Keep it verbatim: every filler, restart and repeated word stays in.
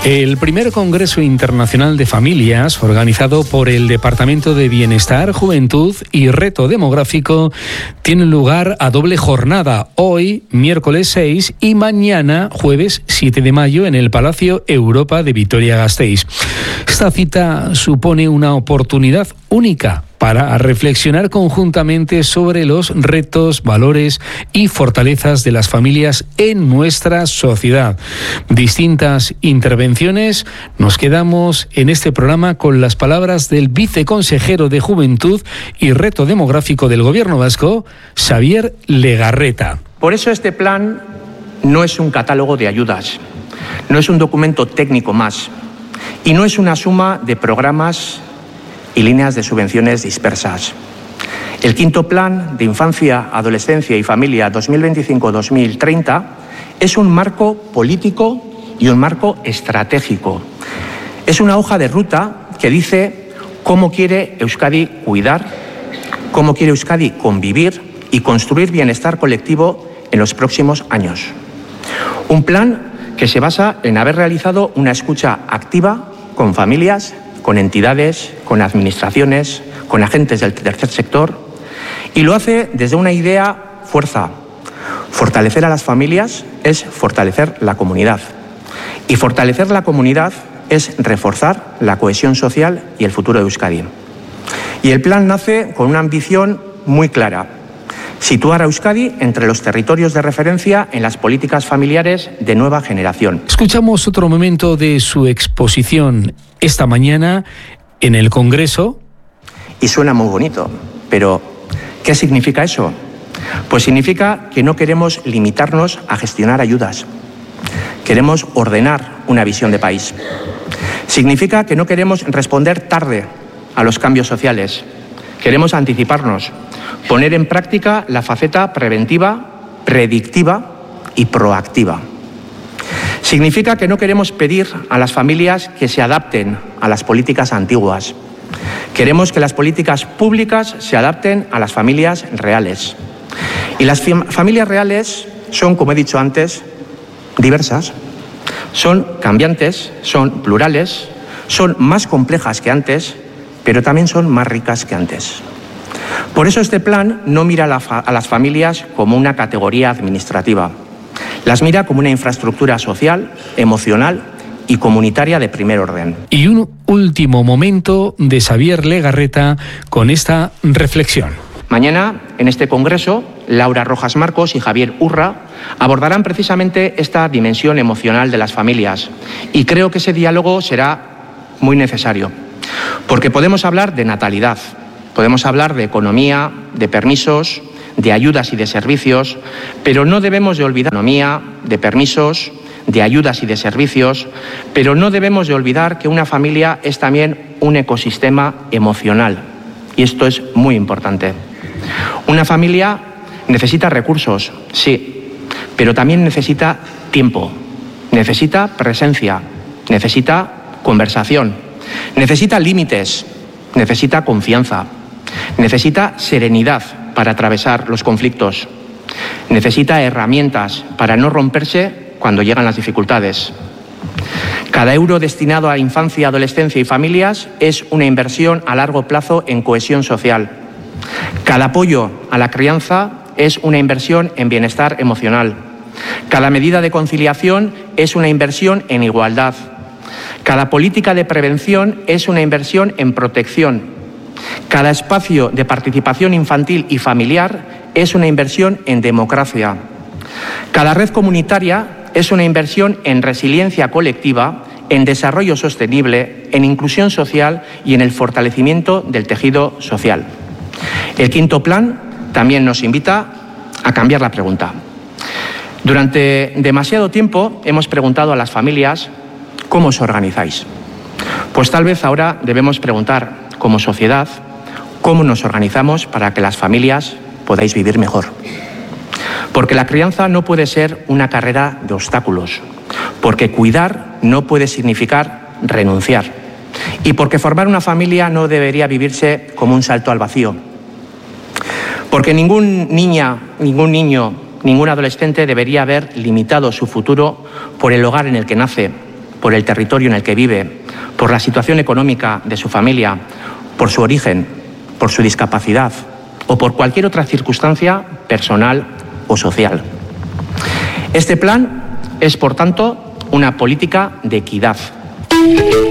El primer Congreso Internacional de Familias, organizado por el Departamento de Bienestar, Juventud y Reto Demográfico, tiene lugar a doble jornada, hoy, miércoles seis, y mañana, jueves siete de mayo, en el Palacio Europa de Vitoria-Gasteiz. Esta cita supone una oportunidad única para reflexionar conjuntamente sobre los retos, valores y fortalezas de las familias en nuestra sociedad. Distintas intervenciones. Nos quedamos en este programa con las palabras del viceconsejero de Juventud y Reto Demográfico del Gobierno Vasco, Xabier Legarreta. Por eso este plan no es un catálogo de ayudas, no es un documento técnico más y no es una suma de programas y líneas de subvenciones dispersas. El quinto Plan de Infancia, Adolescencia y Familia dos mil veinticinco a dos mil treinta es un marco político y un marco estratégico. Es una hoja de ruta que dice cómo quiere Euskadi cuidar, cómo quiere Euskadi convivir y construir bienestar colectivo en los próximos años. Un plan que se basa en haber realizado una escucha activa con familias, con entidades, con administraciones, con agentes del tercer sector, y lo hace desde una idea fuerza. Fortalecer a las familias es fortalecer la comunidad, y fortalecer la comunidad es reforzar la cohesión social y el futuro de Euskadi. Y el plan nace con una ambición muy clara: situar a Euskadi entre los territorios de referencia en las políticas familiares de nueva generación. Escuchamos otro momento de su exposición esta mañana en el Congreso. Y suena muy bonito, pero ¿qué significa eso? Pues significa que no queremos limitarnos a gestionar ayudas. Queremos ordenar una visión de país. Significa que no queremos responder tarde a los cambios sociales. Queremos anticiparnos, poner en práctica la faceta preventiva, predictiva y proactiva. Significa que no queremos pedir a las familias que se adapten a las políticas antiguas. Queremos que las políticas públicas se adapten a las familias reales. Y las familias reales son, como he dicho antes, diversas, son cambiantes, son plurales, son más complejas que antes, pero también son más ricas que antes. Por eso este plan no mira a las familias como una categoría administrativa. Las mira como una infraestructura social, emocional y comunitaria de primer orden. Y un último momento de Xabier Legarreta con esta reflexión. Mañana, en este congreso, Laura Rojas Marcos y Javier Urra abordarán precisamente esta dimensión emocional de las familias. Y creo que ese diálogo será muy necesario, porque podemos hablar de natalidad, podemos hablar de economía, de permisos, de ayudas y de servicios, pero no debemos de olvidar economía, de permisos, de ayudas y de servicios, pero no debemos de olvidar que una familia es también un ecosistema emocional. Y esto es muy importante. Una familia necesita recursos, sí, pero también necesita tiempo, necesita presencia, necesita conversación, necesita límites, necesita confianza, necesita serenidad para atravesar los conflictos, necesita herramientas para no romperse cuando llegan las dificultades. Cada euro destinado a infancia, adolescencia y familias es una inversión a largo plazo en cohesión social. Cada apoyo a la crianza es una inversión en bienestar emocional. Cada medida de conciliación es una inversión en igualdad. Cada política de prevención es una inversión en protección. Cada espacio de participación infantil y familiar es una inversión en democracia. Cada red comunitaria es una inversión en resiliencia colectiva, en desarrollo sostenible, en inclusión social y en el fortalecimiento del tejido social. El quinto plan también nos invita a cambiar la pregunta. Durante demasiado tiempo hemos preguntado a las familias ¿cómo os organizáis? Pues tal vez ahora debemos preguntar como sociedad cómo nos organizamos para que las familias podáis vivir mejor. Porque la crianza no puede ser una carrera de obstáculos, porque cuidar no puede significar renunciar y porque formar una familia no debería vivirse como un salto al vacío. Porque ningún niña, ningún niño, ningún adolescente debería haber limitado su futuro por el hogar en el que nace, por el territorio en el que vive, por la situación económica de su familia, por su origen, por su discapacidad o por cualquier otra circunstancia personal o social. Este plan es, por tanto, una política de equidad.